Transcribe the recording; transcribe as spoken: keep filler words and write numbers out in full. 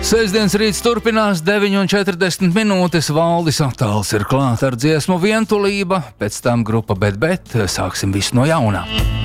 Sestdienas rīts turpinās deviņi un četrdesmit minūtes. Valdis Attāls ir klāt ar dziesmu Vientulība, pēc tam grupa Bet Bet. Sāksim visu no jaunā.